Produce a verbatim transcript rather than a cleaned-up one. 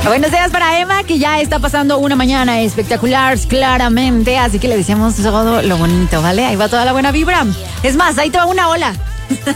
Buenos días para Emma, que ya está pasando una mañana espectacular, claramente. Así que le deseamos todo lo bonito, ¿vale? Ahí va toda la buena vibra. Es más, ahí te va una ola.